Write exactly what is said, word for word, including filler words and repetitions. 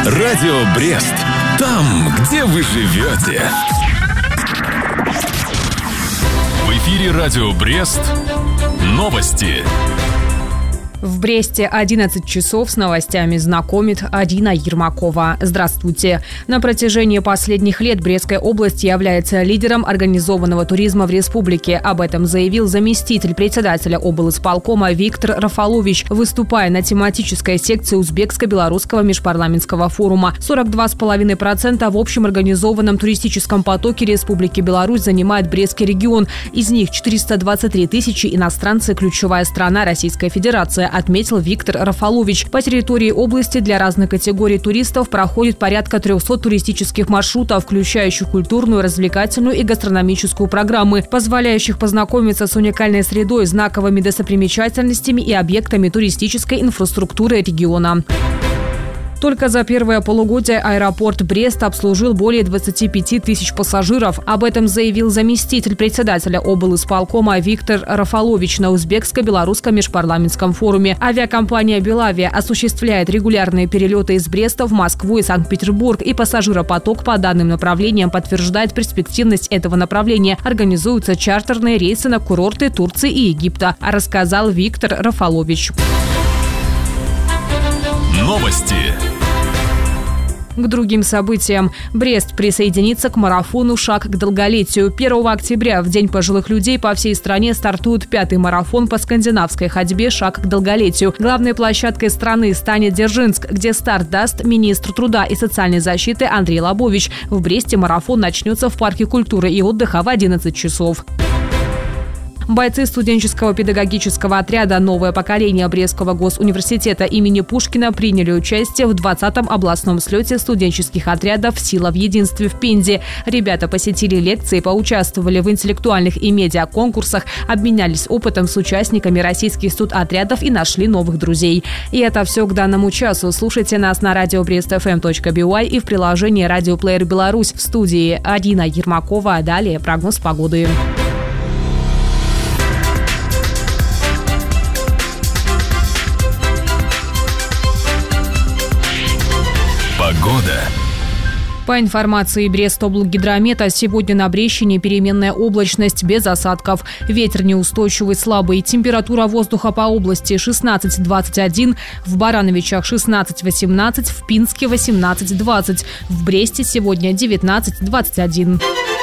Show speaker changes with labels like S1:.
S1: Радио Брест. Там, где вы живете. В эфире Радио Брест. Новости.
S2: В Бресте одиннадцать часов с новостями знакомит Адина Ермакова. Здравствуйте. На протяжении последних лет Брестская область является лидером организованного туризма в республике. Об этом заявил заместитель председателя облисполкома Виктор Рафалович, выступая на тематической секции Узбекско-белорусского межпарламентского форума. сорок два целых пять десятых процента в общем организованном туристическом потоке Республики Беларусь занимает Брестский регион. Из них четыреста двадцать три тысячи иностранцы – ключевая страна Российской Федерации, отметил Виктор Рафалович. По территории области для разных категорий туристов проходит порядка трехсот туристических маршрутов, включающих культурную, развлекательную и гастрономическую программы, позволяющих познакомиться с уникальной средой, знаковыми достопримечательностями и объектами туристической инфраструктуры региона. Только за первое полугодие аэропорт Брест обслужил более двадцати пяти тысяч пассажиров. Об этом заявил заместитель председателя облисполкома Виктор Рафалович на Узбекско-белорусском межпарламентском форуме. Авиакомпания «Белавия» осуществляет регулярные перелеты из Бреста в Москву и Санкт-Петербург, и пассажиропоток по данным направлениям подтверждает перспективность этого направления. Организуются чартерные рейсы на курорты Турции и Египта, рассказал Виктор Рафалович.
S1: Новости.
S2: К другим событиям. Брест присоединится к марафону «Шаг к долголетию». первого октября, в День пожилых людей, по всей стране стартует пятый марафон по скандинавской ходьбе «Шаг к долголетию». Главной площадкой страны станет Дзержинск, где старт даст министр труда и социальной защиты Андрей Лобович. В Бресте марафон начнется в парке культуры и отдыха в одиннадцать часов. Бойцы студенческого педагогического отряда «Новое поколение» Брестского госуниверситета имени Пушкина приняли участие в двадцатом областном слете студенческих отрядов «Сила в единстве» в Пензе. Ребята посетили лекции, поучаствовали в интеллектуальных и медиаконкурсах, обменялись опытом с участниками российских студотрядов и нашли новых друзей. И это все к данному часу. Слушайте нас на радио брест эф эм точка би уай и в приложении «Радиоплеер Беларусь». В студии Адина Ермакова. А далее прогноз погоды.
S1: Погода.
S2: По информации Брестоблгидромета, сегодня на Брещине переменная облачность без осадков. Ветер неустойчивый, слабый. Температура воздуха по области шестнадцать двадцать один, в Барановичах шестнадцать восемнадцать, в Пинске восемнадцать двадцать. В Бресте сегодня девятнадцать двадцать один.